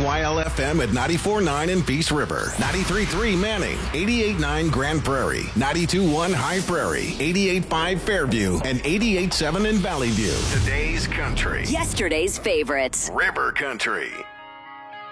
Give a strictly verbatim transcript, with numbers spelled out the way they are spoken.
Y L F M at ninety-four point nine in Peace River, ninety-three point three Manning, eighty-eight point nine Grand Prairie, ninety-two point one High Prairie, eighty-eight point five Fairview, and eighty-eight point seven in Valley View. Today's country. Yesterday's favorites. River Country.